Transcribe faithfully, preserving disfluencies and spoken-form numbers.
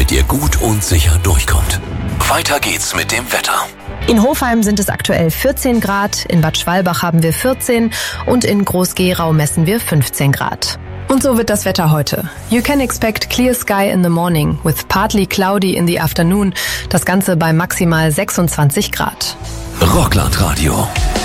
damit ihr gut und sicher durchkommt. Weiter geht's mit dem Wetter. In Hofheim sind es aktuell vierzehn Grad, in Bad Schwalbach haben wir vierzehn und in Groß-Gerau messen wir fünfzehn Grad. Und so wird das Wetter heute. You can expect clear sky in the morning with partly cloudy in the afternoon. Das Ganze bei maximal sechsundzwanzig Grad. Rockland Radio.